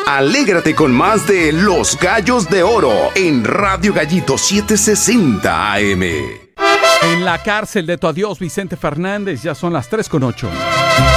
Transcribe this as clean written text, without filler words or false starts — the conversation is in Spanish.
Alégrate con más de Los Gallos de Oro en Radio Gallito 760 AM. En la cárcel de tu adiós, Vicente Fernández, ya son las 3:08.